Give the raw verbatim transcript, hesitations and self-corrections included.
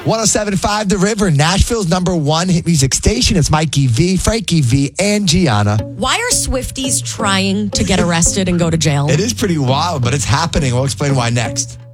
one oh seven point five The River, Nashville's number one hit music station. It's Mikey V, Frankie V, and Gianna. Why are Swifties trying to get arrested and go to jail? It is pretty wild, but it's happening. We'll explain why next.